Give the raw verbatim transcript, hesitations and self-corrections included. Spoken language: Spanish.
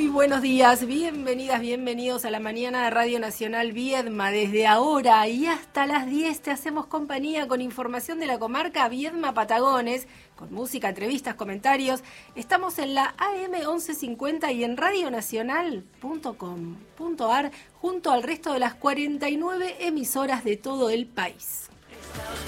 buenos días, bienvenidas, bienvenidos a la mañana de Radio Nacional Viedma. Desde ahora y hasta las diez te hacemos compañía con información de la comarca Viedma Patagones, con música, entrevistas, comentarios. Estamos en la A M once cincuenta y en radionacional punto com punto a r junto al resto de las cuarenta y nueve emisoras de todo el país.